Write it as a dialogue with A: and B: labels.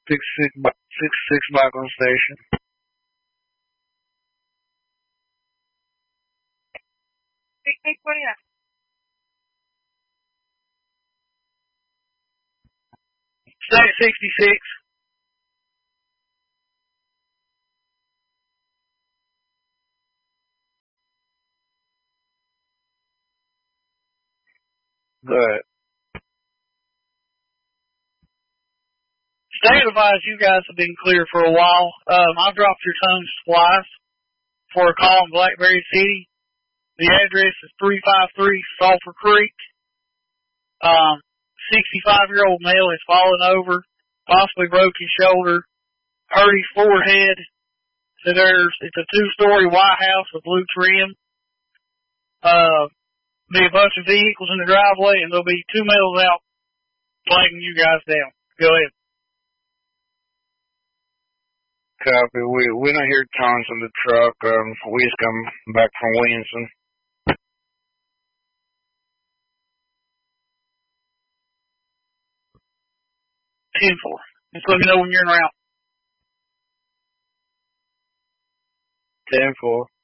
A: 6 back on station. Stay at 66. Good. Stay advised, you guys have been clear for a while. I've dropped your tones twice for a call in Blackberry City. The address is 353 Sulphur Creek. 65-year-old male has fallen over, possibly broke his shoulder, hurt his forehead. So it's a 2-story white house with blue trim. Be a bunch of vehicles in the driveway, and there'll be 2 males out flagging you guys down. Go ahead. Copy. We don't hear tons in the truck. We just come back from Williamson. 10-4. Just let me know when you're en route. 10-4.